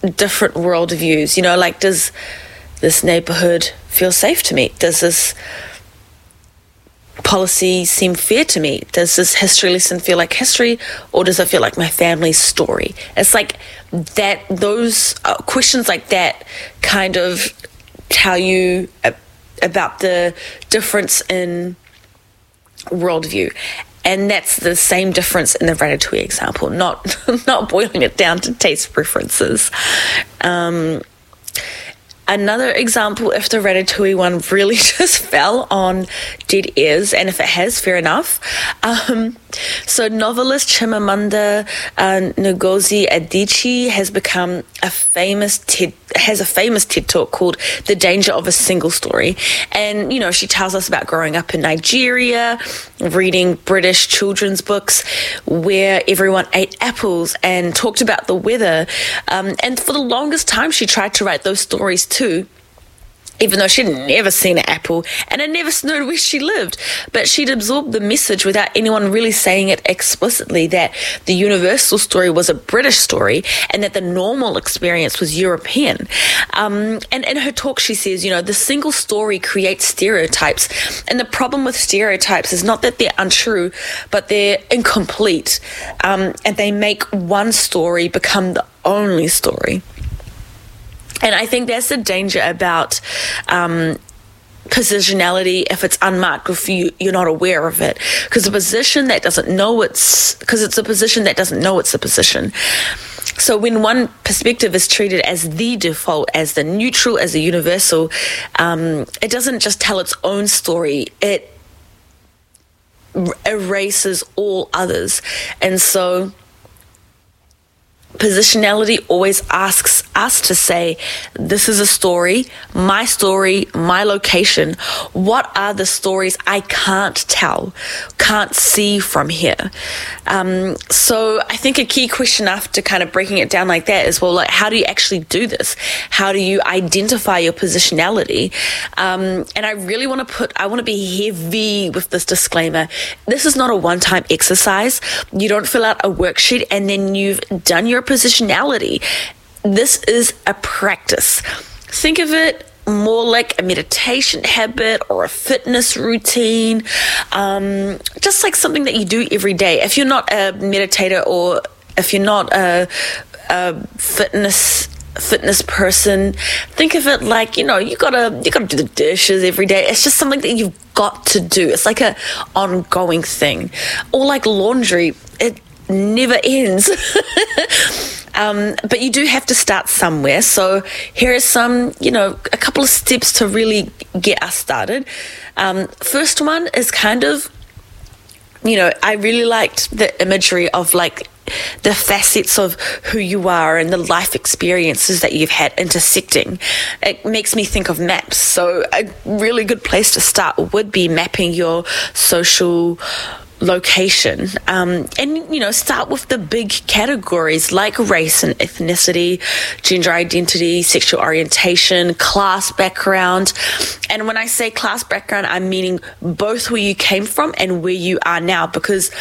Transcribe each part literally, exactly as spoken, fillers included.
different worldviews. You know, like, does this neighborhood feel safe to me? Does this policy seem fair to me? Does this history lesson feel like history, or does it feel like my family's story? It's like that, those uh, questions like that kind of tell you uh, about the difference in worldview. And that's the same difference in the Ratatouille example, not not boiling it down to taste preferences. Um, Another example, if the Ratatouille one really just fell on dead ears, and if it has, fair enough. Um, so novelist Chimamanda uh, Ngozi Adichie has become a famous TED, has a famous TED talk called "The Danger of a Single Story," and you know she tells us about growing up in Nigeria, reading British children's books where everyone ate apples and talked about the weather, um, and for the longest time she tried to write those stories too, even though she'd never seen an apple and had never known where she lived. But she'd absorbed the message without anyone really saying it explicitly, that the universal story was a British story and that the normal experience was European. Um, and in her talk, she says, you know, the single story creates stereotypes. And the problem with stereotypes is not that they're untrue, but they're incomplete. Um, and they make one story become the only story. And I think that's the danger about um, positionality if it's unmarked, if you, you're not aware of it. Because a position that doesn't know it's, because it's a position that doesn't know it's a position. So when one perspective is treated as the default, as the neutral, as the universal, um, it doesn't just tell its own story, it r- erases all others. And so positionality always asks us to say, this is a story, my story, my location. What are the stories I can't tell, can't see from here? Um, so I think a key question after kind of breaking it down like that is, well, like, how do you actually do this? How do you identify your positionality? Um, and I really want to put, I want to be heavy with this disclaimer. This is not a one-time exercise. You don't fill out a worksheet and then you've done your positionality. This is a practice. Think of it more like a meditation habit or a fitness routine, um, just like something that you do every day. If you're not a meditator or if you're not a, a fitness fitness person, think of it like, you know, you gotta you gotta do the dishes every day. It's just something that you've got to do. It's like a ongoing thing, or like laundry. It never ends. um, but you do have to start somewhere. So here are some, you know, a couple of steps to really get us started. Um, first one is kind of, you know, I really liked the imagery of like the facets of who you are and the life experiences that you've had intersecting. It makes me think of maps. So a really good place to start would be mapping your social location, um, and you know, start with the big categories like race and ethnicity, gender identity, sexual orientation, class background. And when I say class background, I'm meaning both where you came from and where you are now, because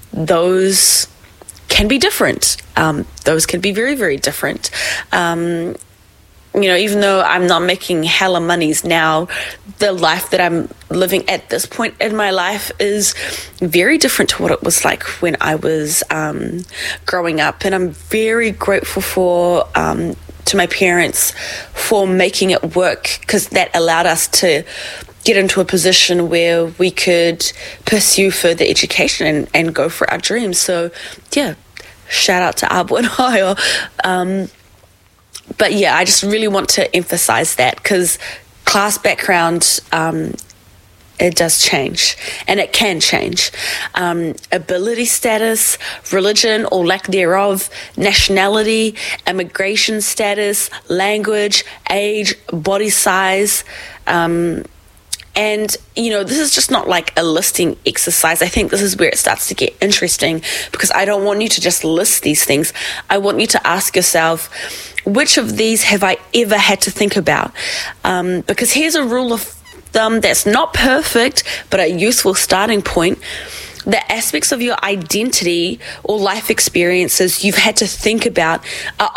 those can be different. Um, those can be very, very different. Um, you know, even though I'm not making hella monies now, the life that I'm living at this point in my life is very different to what it was like when I was um, growing up. And I'm very grateful for um, to my parents for making it work, because that allowed us to get into a position where we could pursue further education and, and go for our dreams. So, yeah, shout out to Abo and Ohio. Um, But yeah, I just really want to emphasize that, because class background, um, it does change, and it can change. Um, ability status, religion or lack thereof, nationality, immigration status, language, age, body size, um, and, you know, this is just not like a listing exercise. I think this is where it starts to get interesting, because I don't want you to just list these things. I want you to ask yourself, which of these have I ever had to think about? Um, because here's a rule of thumb that's not perfect, but a useful starting point. The aspects of your identity or life experiences you've had to think about are